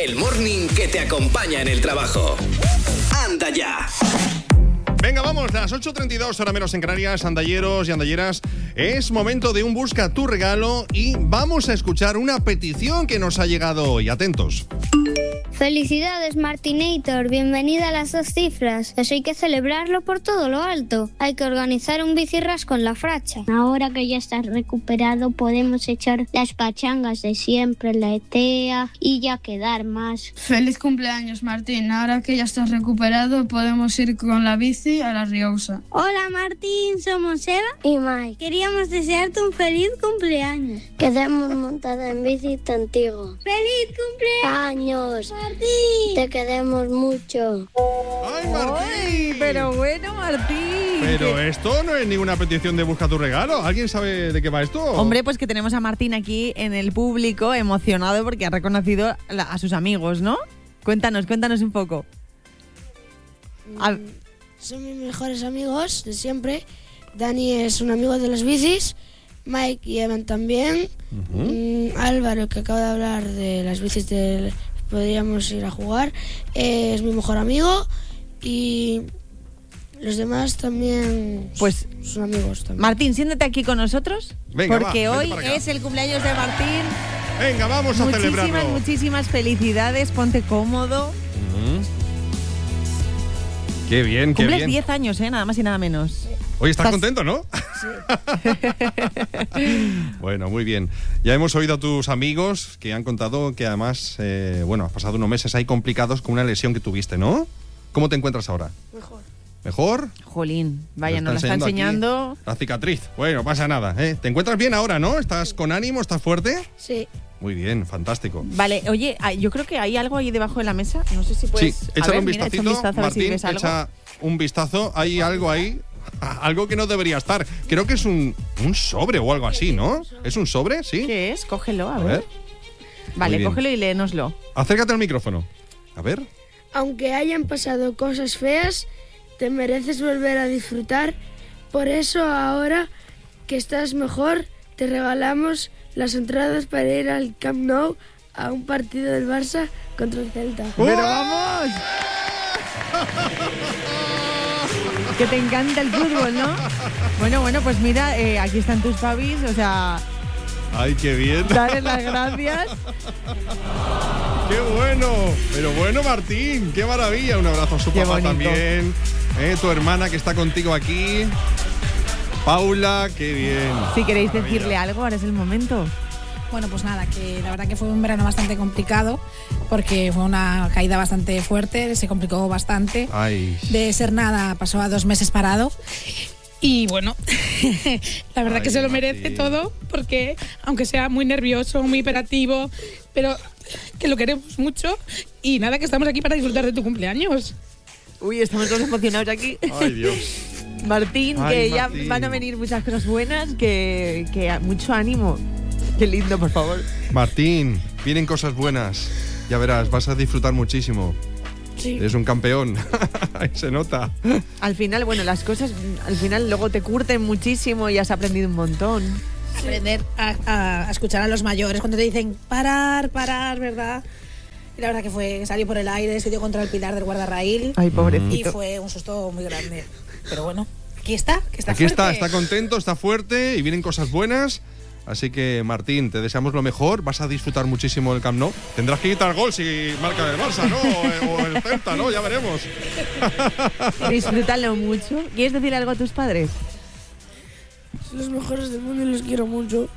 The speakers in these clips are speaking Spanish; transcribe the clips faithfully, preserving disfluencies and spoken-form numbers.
el morning que te acompaña en el trabajo. ¡Anda ya! Venga, vamos, las ocho treinta y dos, hora menos en Canarias, andalleros y andalleras. Es momento de un Busca tu Regalo y vamos a escuchar una petición que nos ha llegado hoy. Atentos. Felicidades, Martinator, bienvenida a las dos cifras. Eso hay que celebrarlo por todo lo alto. Hay que organizar un bicirras con la fracha. Ahora que ya estás recuperado, podemos echar las pachangas de siempre, la etea y ya quedar más. Feliz cumpleaños, Martín. Ahora que ya estás recuperado, podemos ir con la bici a la Rioja. Hola, Martín, somos Eva y Mike. Queríamos desearte un feliz cumpleaños. Queremos montar en bici contigo. ¡Feliz cumpleaños! Martín, te queremos mucho. ¡Ay, Martín! Ay, pero bueno, Martín. Pero esto no es ninguna petición de Busca tu Regalo. ¿Alguien sabe de qué va esto? Hombre, pues que tenemos a Martín aquí en el público, emocionado porque ha reconocido a sus amigos, ¿no? Cuéntanos, cuéntanos un poco. A... Son mis mejores amigos de siempre. Dani es un amigo de las bicis. Mike y Evan también. Uh-huh. mm, Álvaro, que acaba de hablar de las bicis del... podríamos ir a jugar, eh, es mi mejor amigo y los demás también pues, son amigos también. Martín, siéntate aquí con nosotros. Venga, porque va, hoy es el cumpleaños de Martín. Venga, vamos a muchísimas, celebrarlo. Muchísimas, muchísimas felicidades, ponte cómodo. Uh-huh. Qué bien, qué Cumples bien. diez años, ¿eh? Nada más y nada menos. Hoy estás, ¿Estás contento, ¿no? Sí. Bueno, muy bien. Ya hemos oído a tus amigos que han contado que además, eh, bueno, has pasado unos meses ahí complicados con una lesión que tuviste, ¿no? ¿Cómo te encuentras ahora? Mejor. ¿Mejor? Jolín, vaya, nos nos la está enseñando. La cicatriz. Bueno, pasa nada, ¿eh? ¿Te encuentras bien ahora, no? ¿Estás con ánimo? ¿Estás fuerte? Sí. Muy bien, fantástico. Vale, oye, yo creo que hay algo ahí debajo de la mesa. No sé si puedes... Sí, échale ver, un mira, vistacito, echa un vistazo, a ver si Martín, ves algo. echa un vistazo. Hay algo ahí, algo que no debería estar. Creo que es un, un sobre o algo así, ¿no? ¿Es un sobre? ¿Sí? ¿Qué es? Cógelo, a, A ver. ver. Vale, cógelo y léenoslo. Acércate al micrófono. A ver. Aunque hayan pasado cosas feas, te mereces volver a disfrutar. Por eso ahora que estás mejor, te regalamos las entradas para ir al Camp Nou a un partido del Barça contra el Celta. ¡Pero vamos! Que te encanta el fútbol, ¿no? Bueno, bueno, pues mira, eh, aquí están tus pavis, o sea... ¡Ay, qué bien! Darles las gracias. ¡Qué bueno! Pero bueno, Martín, qué maravilla. Un abrazo a su qué papá bonito. también. Eh, tu hermana que está contigo aquí. Paula, qué bien. Si queréis decirle algo, ahora es el momento. Bueno, pues nada, que la verdad que fue un verano bastante complicado porque fue una caída bastante fuerte, se complicó bastante. Ay. De ser nada pasó a dos meses parado. Y bueno, la verdad Ay, que se lo merece Martín. todo porque aunque sea muy nervioso, muy hiperactivo, pero que lo queremos mucho y nada, que estamos aquí para disfrutar de tu cumpleaños. Uy, estamos todos emocionados aquí. Ay, Dios. Martín, Ay, que Martín. ya van a venir muchas cosas buenas, que, que mucho ánimo. Qué lindo, por favor. Martín, vienen cosas buenas. Ya verás, vas a disfrutar muchísimo. Sí. Eres un campeón. Ahí se nota. Al final, bueno, las cosas al final luego te curten muchísimo y has aprendido un montón. Aprender a, a, a escuchar a los mayores cuando te dicen parar, parar, ¿verdad? Y la verdad que fue, salió por el aire, se dio contra el pilar del guardarraíl. Ay, Y pobrecito. fue un susto muy grande. Pero bueno, aquí está, que está Aquí está, fuerte. está contento, está fuerte y vienen cosas buenas. Así que, Martín, te deseamos lo mejor. Vas a disfrutar muchísimo del Camp Nou. Tendrás que quitar gol si marca el Barça, ¿no? O, o el Celta, ¿no? Ya veremos. Disfrútalo mucho. ¿Quieres decir algo a tus padres? Son los mejores del mundo y los quiero mucho.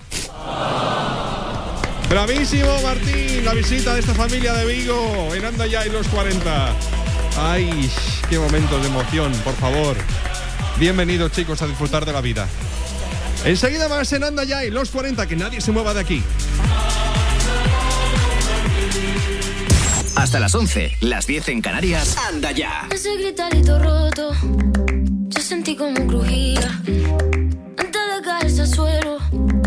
Bravísimo, Martín, la visita de esta familia de Vigo en Anda Ya y los cuarenta. Ay, qué momentos de emoción, por favor. Bienvenidos, chicos, a disfrutar de la vida. Enseguida más en Anda Ya y los cuarenta, que nadie se mueva de aquí. Hasta las once, las diez en Canarias. ¡Anda ya! Ese gritarito roto, yo sentí como crujía antes de caerse al suelo.